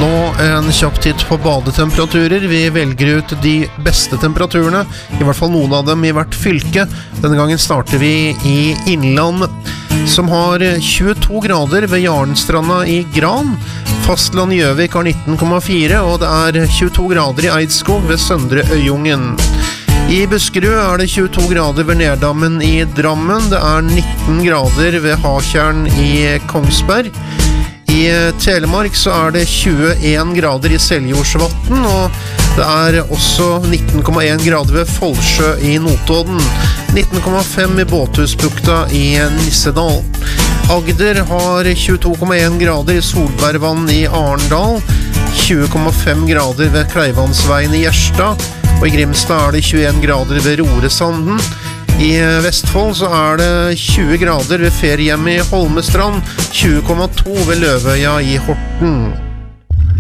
Nå en kjapp titt på badetemperaturer. Vi velger ut de beste temperaturene, i hvert fall noen av dem i hvert fylke. Denne gangen starter vi i Innlandet, som har 22 grader ved Jarnstranda i Gran. Fastland Gjøvik har 19,4, og det er 22 grader i Eidskog ved Søndre Øyungen. I Buskerud er det 22 grader ved Nerdammen i Drammen. Det er 19 grader ved Hakjern i Kongsberg. I Telemark så er det 21 grader i Seljordsvatn, og det er også 19,1 grader ved Folsjø i Notodden. 19,5 i Båthusbukta i Nissedal. Agder har 22,1 grader i Solbergvann i Arendal. 20,5 grader ved Kleivansveien i Gjerstad. Og i Grimstad er det 21 grader ved Roresanden. I Vestfold så er det 20 grader ved Feriehjemmet i Holmestrand, 20,2 ved Løvøya i Horten.